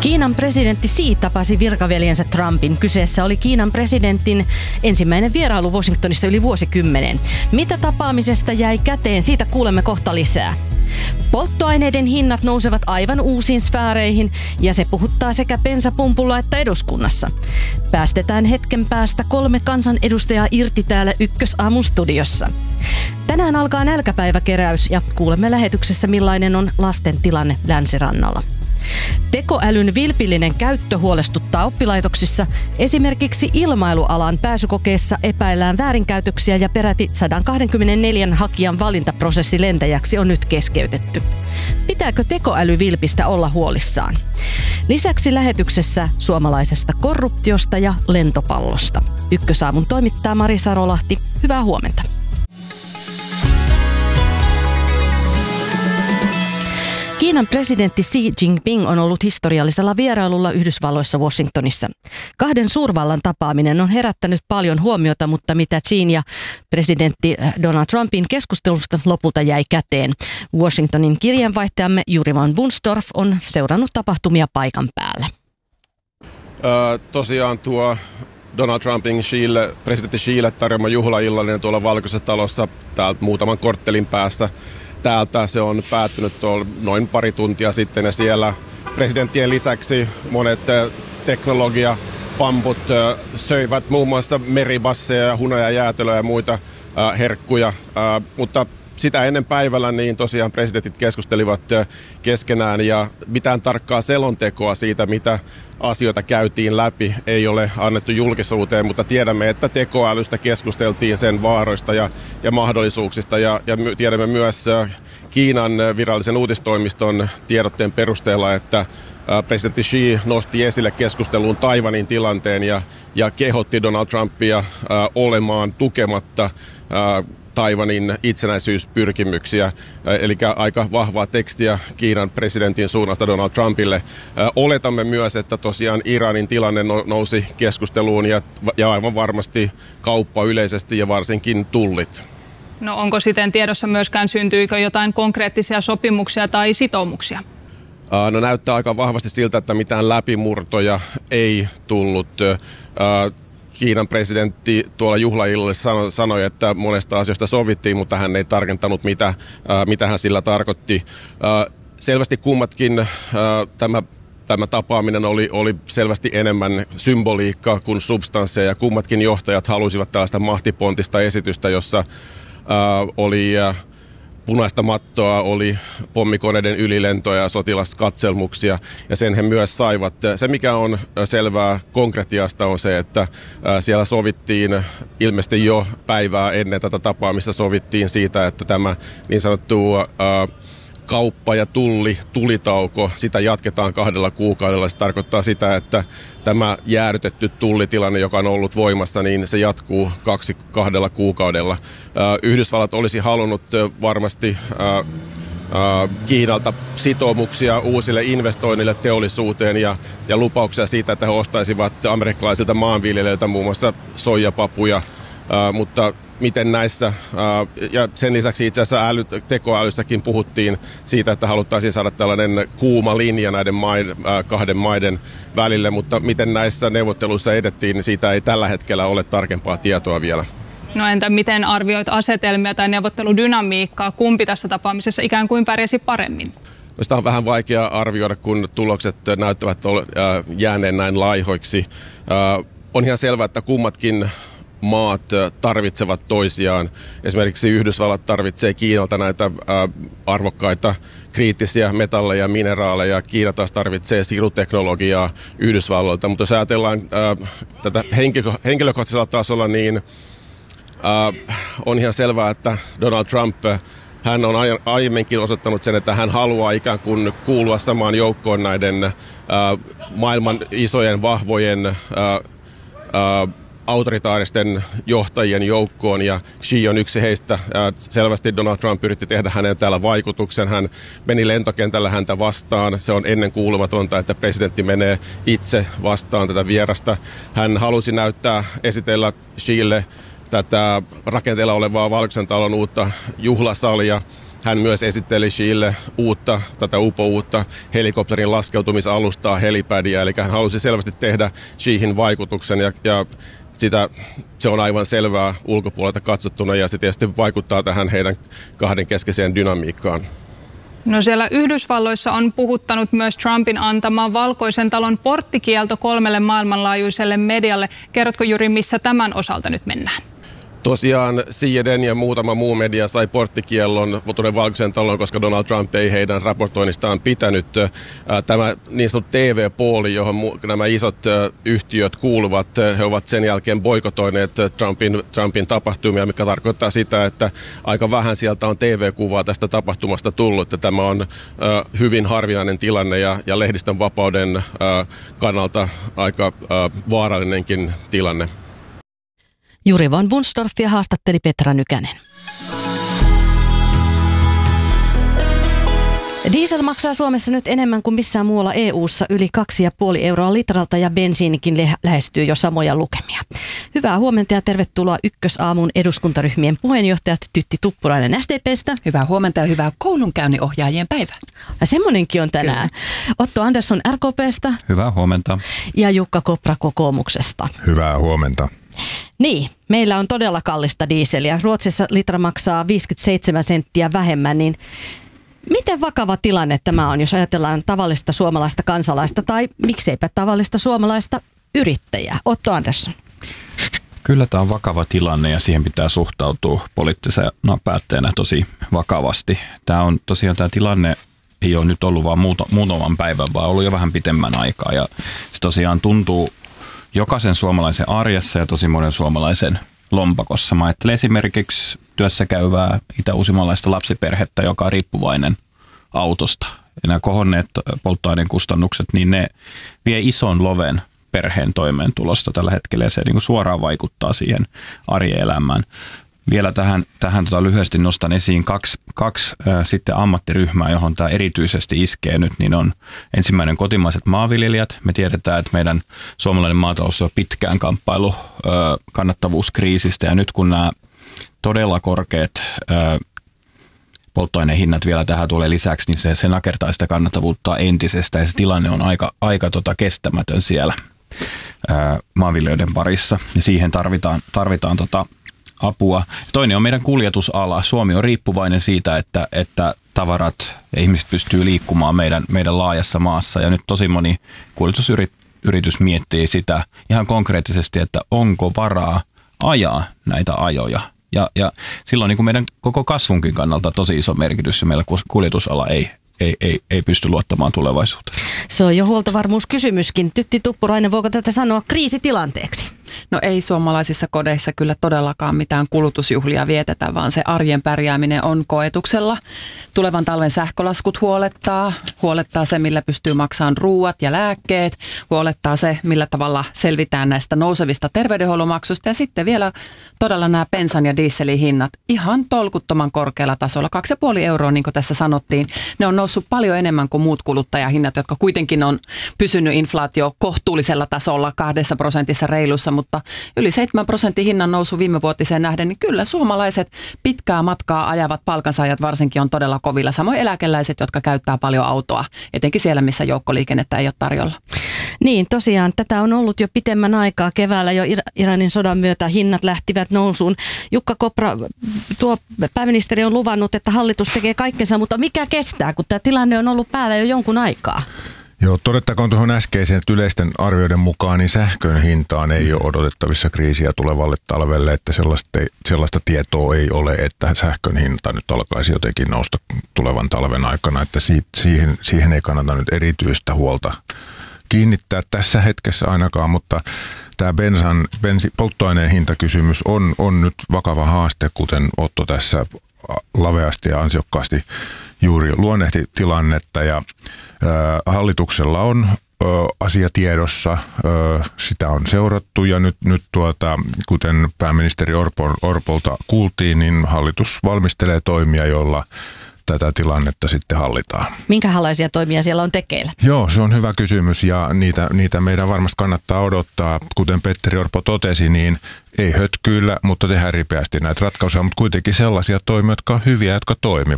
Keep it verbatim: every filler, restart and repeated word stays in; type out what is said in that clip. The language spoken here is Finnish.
Kiinan presidentti Xi tapasi virkaveljensä Trumpin. Kyseessä oli Kiinan presidentin ensimmäinen vierailu Washingtonissa yli vuosikymmenen. Mitä tapaamisesta jäi käteen, siitä kuulemme kohta lisää. Polttoaineiden hinnat nousevat aivan uusiin sfääreihin ja se puhuttaa sekä bensapumpulla että eduskunnassa. Päästetään hetken päästä kolme kansanedustajaa irti täällä Ykkösaamun studiossa. Tänään alkaa nälkäpäiväkeräys ja kuulemme lähetyksessä millainen on lasten tilanne Länsirannalla. Tekoälyn vilpillinen käyttö huolestuttaa oppilaitoksissa. Esimerkiksi ilmailualan pääsykokeessa epäillään väärinkäytöksiä ja peräti sata kaksikymmentäneljä hakijan valintaprosessi lentäjäksi on nyt keskeytetty. Pitääkö tekoälyvilpistä olla huolissaan? Lisäksi lähetyksessä suomalaisesta korruptiosta ja lentopallosta. Ykkösaamun toimittaa Mari Sarolahti. Hyvää huomenta. Kiinan presidentti Xi Jinping on ollut historiallisella vierailulla Yhdysvalloissa Washingtonissa. Kahden suurvallan tapaaminen on herättänyt paljon huomiota, mutta mitä Xiin ja presidentti Donald Trumpin keskustelusta lopulta jäi käteen. Washingtonin kirjeenvaihtajamme Juri van Bunsdorf on seurannut tapahtumia paikan päällä. Ö, tosiaan tuo Donald Trumpin Xille, presidentti Xille tarjoama juhlaillallinen tuolla Valkoisessa talossa täältä muutaman korttelin päässä. Täältä se on päättynyt noin pari tuntia sitten ja siellä presidenttien lisäksi monet teknologiapamput söivät muun muassa meribasseja, hunaja, jäätelöä ja muita herkkuja, mutta sitä ennen päivällä niin tosiaan presidentit keskustelivat keskenään ja mitään tarkkaa selontekoa siitä, mitä asioita käytiin läpi, ei ole annettu julkisuuteen, mutta tiedämme, että tekoälystä keskusteltiin sen vaaroista ja, ja mahdollisuuksista ja, ja tiedämme myös Kiinan virallisen uutistoimiston tiedotteen perusteella, että presidentti Xi nosti esille keskusteluun Taiwanin tilanteen ja, ja kehotti Donald Trumpia äh, olemaan tukematta äh, Taiwanin itsenäisyyspyrkimyksiä, eli aika vahvaa tekstiä Kiinan presidentin suunnasta Donald Trumpille. Oletamme myös, että tosiaan Iranin tilanne nousi keskusteluun ja, ja aivan varmasti kauppa yleisesti ja varsinkin tullit. No onko siten tiedossa myöskään, syntyykö jotain konkreettisia sopimuksia tai sitoumuksia? No näyttää aika vahvasti siltä, että mitään läpimurtoja ei tullut. Kiinan presidentti tuolla juhlaillalla sanoi, että monesta asioista sovittiin, mutta hän ei tarkentanut, mitä, mitä hän sillä tarkoitti. Selvästi kummatkin tämä, tämä tapaaminen oli, oli selvästi enemmän symboliikkaa kuin substanssia, ja kummatkin johtajat halusivat tällaista mahtipontista esitystä, jossa oli punaista mattoa, oli pommikoneiden ylilentoja ja sotilaskatselmuksia, ja sen he myös saivat. Se, mikä on selvää konkretiasta, on se, että siellä sovittiin ilmeisesti jo päivää ennen tätä tapaamista sovittiin siitä, että tämä niin sanottu kauppa- ja tulli, tulitauko, sitä jatketaan kahdella kuukaudella. Se tarkoittaa sitä, että tämä jäädytetty tullitilanne, joka on ollut voimassa, niin se jatkuu kaksi kahdella kuukaudella. Yhdysvallat olisi halunnut varmasti Kiinalta sitoumuksia uusille investoinnille teollisuuteen ja, ja lupauksia siitä, että he ostaisivat amerikkalaisilta maanviljelijöiltä muun muassa soijapapuja, mutta miten näissä, ja sen lisäksi itse asiassa äly, tekoälyssäkin puhuttiin siitä, että haluttaisiin saada tällainen kuuma linja näiden maiden, kahden maiden välille, mutta miten näissä neuvotteluissa edettiin, niin siitä ei tällä hetkellä ole tarkempaa tietoa vielä. No entä miten arvioit asetelmia tai neuvotteludynamiikkaa? Kumpi tässä tapaamisessa ikään kuin pärjäsi paremmin? No sitä on vähän vaikea arvioida, kun tulokset näyttävät jääneen näin laihoiksi. On ihan selvää, että kummatkin maat tarvitsevat toisiaan. Esimerkiksi Yhdysvallat tarvitsee Kiinalta näitä arvokkaita kriittisiä metalleja ja mineraaleja. Kiina taas tarvitsee siruteknologiaa Yhdysvalloilta. Mutta jos ajatellaan tätä henkilökohtaisella tasolla, niin on ihan selvää, että Donald Trump, hän on aiemminkin osoittanut sen, että hän haluaa ikään kuin kuulua samaan joukkoon näiden maailman isojen, vahvojen autoritaaristen johtajien joukkoon, ja Xi on yksi heistä. Selvästi Donald Trump yritti tehdä hänen täällä vaikutuksen. Hän meni lentokentällä häntä vastaan. Se on ennenkuulumatonta, että presidentti menee itse vastaan tätä vierasta. Hän halusi näyttää, esitellä Xille tätä rakenteella olevaa Valkoisen talon uutta juhlasalia. Hän myös esitteli Xille uutta, tätä upo-uutta helikopterin laskeutumisalustaa, helipadia, eli hän halusi selvästi tehdä Xihin vaikutuksen ja, ja sitä, se on aivan selvää ulkopuolelta katsottuna ja se tietysti vaikuttaa tähän heidän kahden keskeiseen dynamiikkaan. No siellä Yhdysvalloissa on puhuttanut myös Trumpin antama Valkoisen talon porttikielto kolmelle maailmanlaajuiselle medialle. Kerrotko Juri, missä tämän osalta nyt mennään? Tosiaan C N N ja muutama muu media sai porttikiellon tuonne Valkoisen taloon, koska Donald Trump ei heidän raportoinnistaan pitänyt. Tämä niin sanottu T V-pooli, johon nämä isot yhtiöt kuuluvat, he ovat sen jälkeen boikotoineet Trumpin, Trumpin tapahtumia, mikä tarkoittaa sitä, että aika vähän sieltä on T V-kuvaa tästä tapahtumasta tullut. Tämä on hyvin harvinainen tilanne ja, ja lehdistön vapauden kannalta aika vaarallinenkin tilanne. Juri von Wunstorffia haastatteli Petra Nykänen. Diesel maksaa Suomessa nyt enemmän kuin missään muualla E U:ssa, yli kaksi pilkku viisi euroa litralta, ja bensiinikin lähestyy jo samoja lukemia. Hyvää huomenta ja tervetuloa Ykkösaamun eduskuntaryhmien puheenjohtajat Tytti Tuppurainen S D P:stä. Hyvää huomenta ja hyvää koulunkäynninohjaajien päivää. Ja semmoinenkin on tänään. Kyllä. Otto Andersson R K P:stä. Hyvää huomenta. Ja Jukka Kopra kokoomuksesta. Hyvää huomenta. Niin, meillä on todella kallista dieseliä. Ruotsissa litra maksaa viisikymmentäseitsemän senttiä vähemmän, niin miten vakava tilanne tämä on, jos ajatellaan tavallista suomalaista kansalaista tai mikseipä tavallista suomalaista yrittäjää? Otto Andersson. Kyllä tämä on vakava tilanne ja siihen pitää suhtautua poliittisena päättäjänä tosi vakavasti. Tämä on tosiaan tämä tilanne ei ole nyt ollut vaan muuta, muutaman päivän, vaan ollut jo vähän pitemmän aikaa ja se tosiaan tuntuu jokaisen suomalaisen arjessa ja tosi monen suomalaisen lompakossa. Mä ajattelen esimerkiksi työssä käyvää itä-uusimalaista lapsiperhettä, joka on riippuvainen autosta. Ja nämä kohonneet polttoaineen kustannukset, niin ne vie ison loven perheen toimeentulosta tällä hetkellä ja se niin kuin suoraan vaikuttaa siihen arjen elämään. Vielä tähän, tähän tota lyhyesti nostan esiin kaksi, kaksi äh, sitten ammattiryhmää, johon tämä erityisesti iskee nyt, niin on ensimmäinen kotimaiset maanviljelijät. Me tiedetään, että meidän suomalainen maatalous on pitkään kamppailu äh, kannattavuuskriisistä ja nyt kun nämä todella korkeat äh, polttoainehinnat vielä tähän tulee lisäksi, niin se, se nakertaa sitä kannattavuutta entisestä ja se tilanne on aika, aika tota kestämätön siellä äh, maanviljelijöiden parissa ja siihen tarvitaan, tarvitaan tota apua. Toinen on meidän kuljetusala. Suomi on riippuvainen siitä, että, että tavarat ja ihmiset pystyy liikkumaan meidän, meidän laajassa maassa. Ja nyt tosi moni kuljetusyritys miettii sitä ihan konkreettisesti, että onko varaa ajaa näitä ajoja. Ja, ja silloin niin kuin meidän koko kasvunkin kannalta tosi iso merkitys ja meillä kuljetusala ei, ei, ei, ei pysty luottamaan tulevaisuuteen. Se on jo huoltovarmuuskysymyskin. Tytti Tuppurainen, voiko tätä sanoa kriisitilanteeksi? No ei suomalaisissa kodeissa kyllä todellakaan mitään kulutusjuhlia vietetä, vaan se arjen pärjääminen on koetuksella. Tulevan talven sähkölaskut huolettaa, huolettaa se, millä pystyy maksamaan ruuat ja lääkkeet, huolettaa se, millä tavalla selvitään näistä nousevista terveydenhuollon maksuista ja sitten vielä todella nämä bensan ja dieselin hinnat ihan tolkuttoman korkealla tasolla, kaksi pilkku viisi euroa niin kuin tässä sanottiin. Ne on noussut paljon enemmän kuin muut kuluttajahinnat, jotka kuitenkin on pysynyt inflaatio kohtuullisella tasolla kahdessa prosentissa reilussa, mutta yli seitsemän prosentin hinnan nousu viime vuotiseen nähden, niin kyllä suomalaiset pitkää matkaa ajavat palkansaajat varsinkin on todella kovilla. Samoin eläkeläiset, jotka käyttää paljon autoa, etenkin siellä, missä joukkoliikennettä ei ole tarjolla. Niin, tosiaan tätä on ollut jo pitemmän aikaa. Keväällä jo Iranin sodan myötä hinnat lähtivät nousuun. Jukka Kopra, tuo pääministeri on luvannut, että hallitus tekee kaikkensa, mutta mikä kestää, kun tämä tilanne on ollut päällä jo jonkun aikaa? Joo, todettakoon tuohon äskeiseen, että yleisten arvioiden mukaan niin sähkön hintaan ei ole odotettavissa kriisiä tulevalle talvelle, että sellaista, sellaista tietoa ei ole, että sähkön hinta nyt alkaisi jotenkin nousta tulevan talven aikana, että siihen, siihen ei kannata nyt erityistä huolta kiinnittää tässä hetkessä ainakaan, mutta tämä bensan, bensi, polttoaineen hintakysymys on, on nyt vakava haaste, kuten Otto tässä laveasti ja ansiokkaasti juuri luonnehti tilannetta ja ää, hallituksella on ää, asia tiedossa, ää, sitä on seurattu ja nyt, nyt tuota, kuten pääministeri Orpo, Orpolta kuultiin, niin hallitus valmistelee toimia, joilla tätä tilannetta sitten hallitaan. Minkälaisia toimia siellä on tekeillä? Joo, se on hyvä kysymys ja niitä, niitä meidän varmasti kannattaa odottaa. Kuten Petteri Orpo totesi, niin ei hötkyillä, mutta tehdään ripeästi näitä ratkaisuja, mutta kuitenkin sellaisia toimia, jotka on hyviä, jotka toimivat.